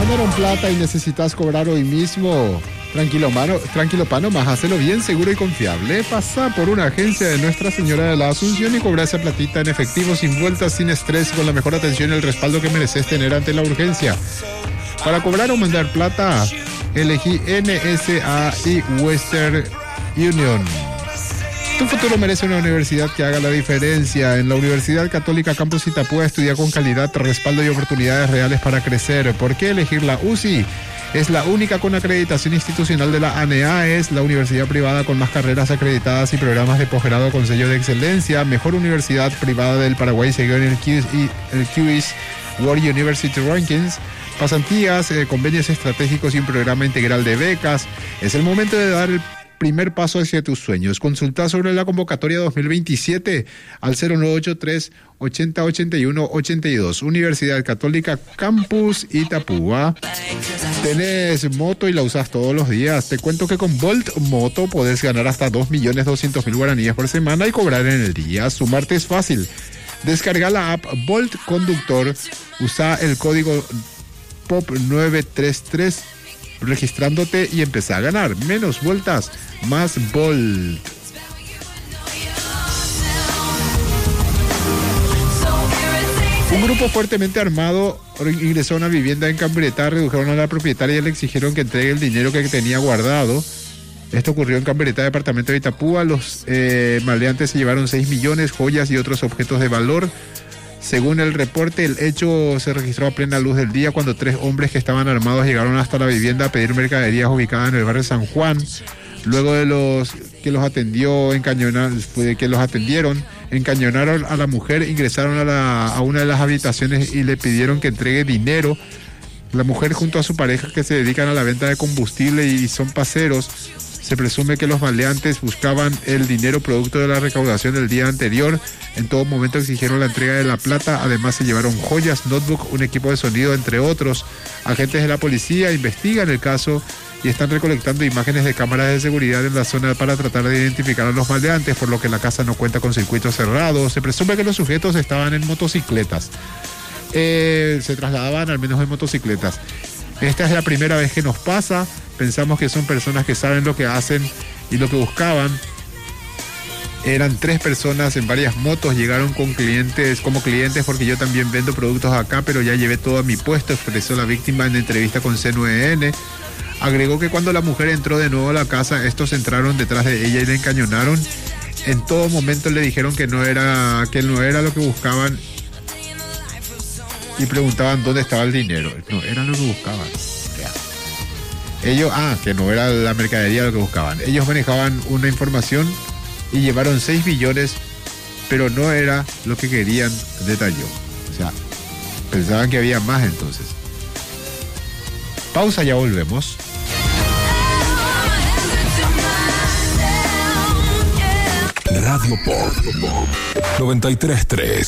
ganaron plata y necesitas cobrar hoy mismo. Tranquilo, pano, más hazlo bien, seguro y confiable. Pasa por una agencia de Nuestra Señora de la Asunción y cobra esa platita en efectivo, sin vueltas, sin estrés, con la mejor atención y el respaldo que mereces tener ante la urgencia. Para cobrar o mandar plata, elegí NSA y Western Union. Tu futuro merece una universidad que haga la diferencia. En la Universidad Católica Campus Itapúa estudia con calidad, respaldo y oportunidades reales para crecer. ¿Por qué elegir la UCI? Es la única con acreditación institucional de la ANEA, es la universidad privada con más carreras acreditadas y programas de posgrado con sello de excelencia, mejor universidad privada del Paraguay según el QS World University Rankings, pasantías, convenios estratégicos y un programa integral de becas. Es el momento de dar el primer paso hacia tus sueños. Consulta sobre la convocatoria 2027 al 0983 80 81 82. Universidad Católica Campus Itapúa. Tenés moto y la usas todos los días. Te cuento que con Bolt Moto podés ganar hasta 2.200.000 guaraníes por semana y cobrar en el día. Sumarte es fácil. Descarga la app Bolt Conductor. Usa el código POP933 registrándote y empezá a ganar. Menos vueltas, más Bolt. Un grupo fuertemente armado ingresó a una vivienda en Cambreta, redujeron a la propietaria y le exigieron que entregue el dinero que tenía guardado. Esto ocurrió en Cambreta, departamento de Itapúa. Los maleantes se llevaron 6 millones, joyas y otros objetos de valor. Según el reporte, el hecho se registró a plena luz del día cuando 3 hombres que estaban armados llegaron hasta la vivienda a pedir mercaderías ubicada en el barrio San Juan. Luego de que los atendieron, encañonaron a la mujer, ingresaron a una de las habitaciones y le pidieron que entregue dinero. La mujer junto a su pareja, que se dedican a la venta de combustible y son paseros, se presume que los maleantes buscaban el dinero producto de la recaudación del día anterior. En todo momento exigieron la entrega de la plata. Además se llevaron joyas, notebook, un equipo de sonido, entre otros. Agentes de la policía investigan el caso y están recolectando imágenes de cámaras de seguridad en la zona para tratar de identificar a los maleantes, por lo que la casa no cuenta con circuitos cerrados. Se presume que los sujetos estaban en motocicletas. Se trasladaban al menos en motocicletas. Esta es la primera vez que nos pasa. Pensamos que son personas que saben lo que hacen y lo que buscaban. Eran 3 personas en varias motos, llegaron como clientes porque yo también vendo productos acá, pero ya llevé todo a mi puesto, expresó la víctima en entrevista con C9N. Agregó que cuando la mujer entró de nuevo a la casa, estos entraron detrás de ella y le encañonaron. En todo momento le dijeron que no era lo que buscaban y preguntaban dónde estaba el dinero. No, era lo que buscaban. Ellos, que no era la mercadería lo que buscaban. Ellos manejaban una información y llevaron 6 billones, pero no era lo que querían, detalló. O sea, pensaban que había más entonces. Pausa, ya volvemos. Radio Pop 93.3